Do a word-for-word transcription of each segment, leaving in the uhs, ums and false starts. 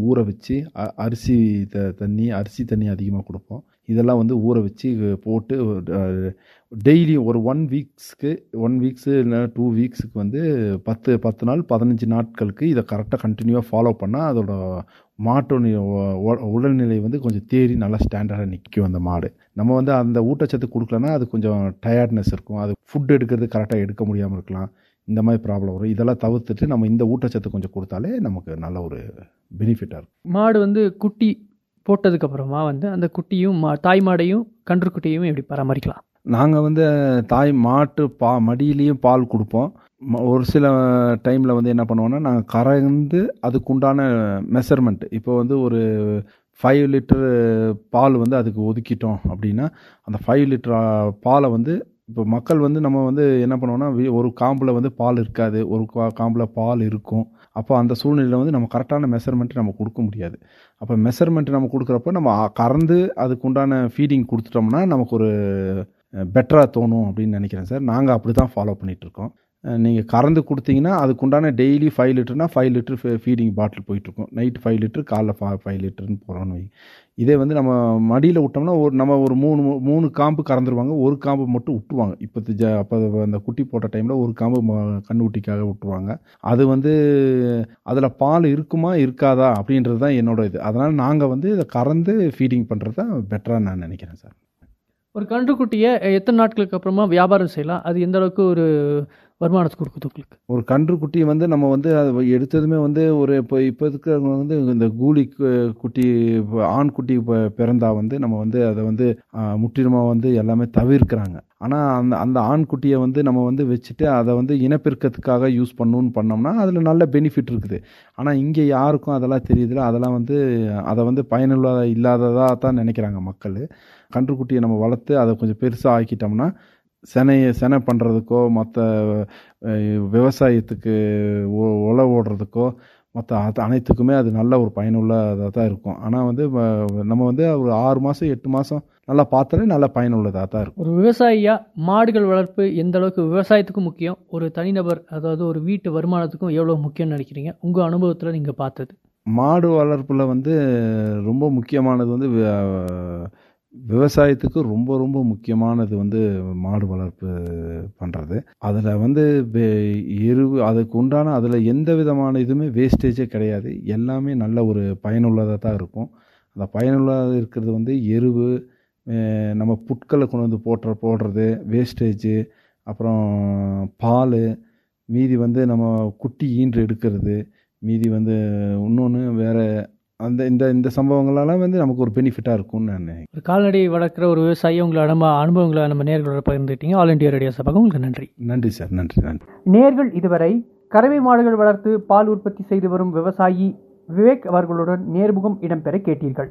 ஊற வச்சு அரிசி த தண்ணி அரிசி தண்ணி அதிகமாக கொடுப்போம். இதெல்லாம் வந்து ஊற வச்சு போட்டு டெய்லி ஒரு ஒன் வீக்ஸ்க்கு ஒன் வீக்ஸு இல்லை டூ வீக்ஸுக்கு வந்து பத்து பத்து நாள் பதினஞ்சு நாட்களுக்கு இதை கரெக்டாக கண்டினியூவாக ஃபாலோ பண்ணால் அதோட மாட்டோடைய உடல்நிலை வந்து கொஞ்சம் தேறி நல்லா ஸ்டாண்டர்டாக நிற்கும் அந்த மாடு. நம்ம வந்து அந்த ஊட்டச்சத்து கொடுக்கலன்னா அது கொஞ்சம் டயர்ட்னஸ் இருக்கும், அது ஃபுட் எடுக்கிறது கரெக்டாக எடுக்க முடியாமல் இருக்கலாம், இந்த மாதிரி ப்ராப்ளம் வரும். இதெல்லாம் தவிர்த்துட்டு நம்ம இந்த ஊட்டச்சத்து கொஞ்சம் கொடுத்தாலே நமக்கு நல்ல ஒரு பெனிஃபிட்டாக இருக்கும். மாடு வந்து குட்டி போட்டதுக்கப்புறமா வந்து அந்த குட்டியும் மா தாய் மாடையும் கன்று குட்டியும் எப்படி பராமரிக்கலாம்? நாங்கள் வந்து தாய் மாட்டு பா மடியிலையும் பால் கொடுப்போம். ஒரு சில டைமில் வந்து என்ன பண்ணுவோன்னா நாங்கள் கறந்து அதுக்குண்டான மெஷர்மெண்ட், இப்போ வந்து ஒரு ஃபைவ் லிட்டரு பால் வந்து அதுக்கு ஒதுக்கிட்டோம் அப்படின்னா அந்த ஃபைவ் லிட்டர் பாலை வந்து இப்போ மக்கள் வந்து நம்ம வந்து என்ன பண்ணுவோன்னா ஒரு காம்பில் வந்து பால் இருக்காது, ஒரு காம்பில் பால் இருக்கும். அப்போ அந்த சூழ்நிலையில் வந்து நம்ம கரெக்டான மெஷர்மெண்ட்டு நம்ம கொடுக்க முடியாது. அப்போ மெஷர்மெண்ட் நம்ம கொடுக்குறப்ப நம்ம கறந்து அதுக்கு உண்டான ஃபீடிங் கொடுத்துட்டோம்னா நமக்கு ஒரு பெட்டராக தோணும் அப்படின்னு நினைக்கிறேன் சார். நாங்கள் அப்படி தான் ஃபாலோ பண்ணிகிட்ருக்கோம். நீங்கள் கறந்து கொடுத்தீங்கன்னா அதுக்குண்டான daily five லிட்டர்னா five litre feeding bottle போயிட்டுருக்கோம். நைட்டு ஃபைவ் லிட்டர் காலைல ஃபா ஃபைவ் லிட்டர்னு போகிறோன்னு வை. இதே வந்து நம்ம மடியில் விட்டோம்னா ஒரு நம்ம ஒரு மூணு மூணு காம்பு கறந்துருவாங்க, ஒரு காம்பு மட்டும் விட்டுருவாங்க. இப்போ ஜ அப்போ அந்த குட்டி போட்ட டைமில் ஒரு காம்பு கண்ணுக்குட்டிக்காக விட்டுருவாங்க. அது வந்து அதில் பால் இருக்குமா இருக்காதா அப்படின்றது தான் என்னோட இது. அதனால் நாங்கள் வந்து இதை கறந்து ஃபீடிங் பண்ணுறது தான் பெட்டராக நான் நினைக்கிறேன் சார். ஒரு கன்றுக்குட்டியை எத்தனை நாட்களுக்கு அப்புறமா வியாபாரம் செய்யலாம்? அது எந்த அளவுக்கு ஒரு வருமானத்துக்கு கொடுக்குது உங்களுக்கு? ஒரு கன்றுக்குட்டி வந்து நம்ம வந்து அது எடுத்ததுமே வந்து ஒரு இப்போ இப்போ இருக்கிறவங்க வந்து இந்த கூலி குட்டி ஆண் குட்டி பிறந்தா வந்து நம்ம வந்து அதை வந்து முற்றிலுமாக வந்து எல்லாமே தவிர்க்கிறாங்க. ஆனால் அந்த அந்த ஆண் குட்டியை வந்து நம்ம வந்து வச்சுட்டு அதை வந்து இனப்பெருக்கத்துக்காக யூஸ் பண்ணணும்னு பண்ணோம்னா அதில் நல்ல பெனிஃபிட் இருக்குது. ஆனால் இங்கே யாருக்கும் அதெல்லாம் தெரியுதுல, அதெல்லாம் வந்து அதை வந்து பயனுள்ள இல்லாததாக தான் நினைக்கிறாங்க மக்கள். கன்றுக்குட்டியை நம்ம வளர்த்து அதை கொஞ்சம் பெருசாக ஆக்கிட்டோம்னா செனையை செனை பண்ணுறதுக்கோ மற்ற விவசாயத்துக்கு உழவு ஓடுறதுக்கோ மற்ற அது அனைத்துக்குமே அது நல்ல ஒரு பயனுள்ளதாக தான் இருக்கும். ஆனால் வந்து நம்ம வந்து ஒரு ஆறு மாதம் எட்டு மாதம் நல்லா பார்த்தாலே நல்ல பயனுள்ளதாக தான் இருக்கும். ஒரு விவசாயியாக மாடுகள் வளர்ப்பு எந்த அளவுக்கு விவசாயத்துக்கும் முக்கியம், ஒரு தனிநபர் அதாவது ஒரு வீட்டு வருமானத்துக்கும் எவ்வளோ முக்கியம்னு நினைக்கிறீங்க உங்கள் அனுபவத்தில் நீங்கள் பார்த்தது? மாடு வளர்ப்பில் வந்து ரொம்ப முக்கியமானது வந்து விவசாயத்துக்கு ரொம்ப ரொம்ப முக்கியமானது வந்து மாடு வளர்ப்பு பண்ணுறது. அதில் வந்து எரு அதுக்கு உண்டான அதில் எந்த விதமான இதுவுமே வேஸ்டேஜே கிடையாது, எல்லாமே நல்ல ஒரு பயனுள்ளதாக தான் இருக்கும். அந்த பயனுள்ளதாக இருக்கிறது வந்து எருவு, நம்ம புட்களை கொண்டு வந்து போட்டுற போடுறது வேஸ்டேஜு, அப்புறம் பால், மீதி வந்து நம்ம குட்டி ஈன்று எடுக்கிறது, மீதி வந்து இன்னொன்று வேறு அந்த இந்த இந்த சம்பவங்களெல்லாம் வந்து நமக்கு ஒரு பெனிஃபிட்டாக இருக்கும்னு நான் நினைக்கிறேன். ஒரு கால்நடை வளர்க்குற ஒரு விவசாயி உங்களோட நம்ம அனுபவங்களை நம்ம நேர்களோட பகிர்ந்துட்டீங்க. ஆல் இண்டியா ரேடியோ சபாகம் உங்களுக்கு நன்றி. நன்றி சார். நன்றி நன்றி. நேர்கள் இதுவரை கறவை மாடுகள் வளர்த்து பால் உற்பத்தி செய்து வரும் விவசாயி விவேக் அவர்களுடன் நேர்முகம் இடம்பெற கேட்டீர்கள்.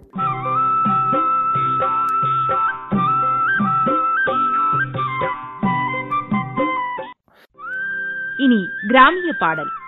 இனி கிராமிய பாடல்.